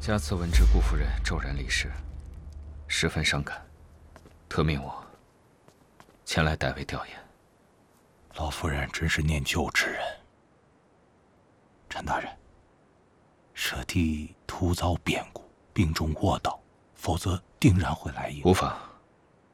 家次闻知顾夫人骤然离世，十分伤感，特命我前来代为吊唁。 老夫人真是念旧之人。陈大人，舍弟突遭变故，病中卧倒，否则定然会来迎。 无妨。